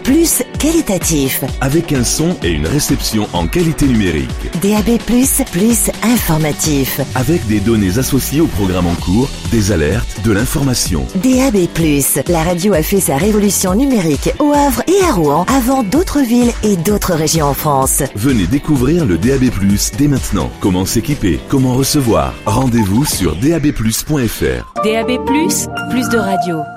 plus qualitatif. Avec un son et une réception en qualité numérique. DAB+, plus informatif. Avec des données associées au programme en cours, des alertes, de l'information. DAB+, la radio a fait sa révolution numérique au Havre et à Rouen avant d'autres villes et d'autres régions en France. Venez découvrir le DAB+, dès maintenant. Comment s'équiper, comment recevoir. Rendez-vous sur dabplus.fr. DAB+, plus de radio.